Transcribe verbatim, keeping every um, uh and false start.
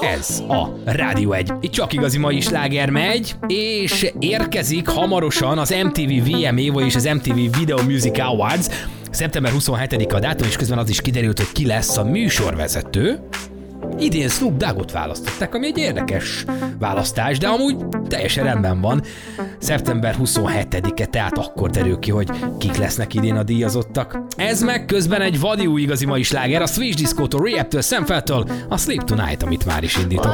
Ez a Rádió egy. Itt csak igazi mai sláger megy, és érkezik hamarosan az em té vé vé em á, vagyis az em té vé Video Music Awards. szeptember huszonhetedike a dátum, és közben az is kiderült, hogy ki lesz a műsorvezető. Idén Snoop Doggot választották, ami egy érdekes választás, de amúgy teljesen rendben van. szeptember huszonhetedike, tehát akkor derül ki, hogy kik lesznek idén a díjazottak. Ez meg közben egy vadiú igazi mai sláger, a Switch Disco-tól, Rehab-től, Sam Feltől, a Sleep Tonight, amit már is indított.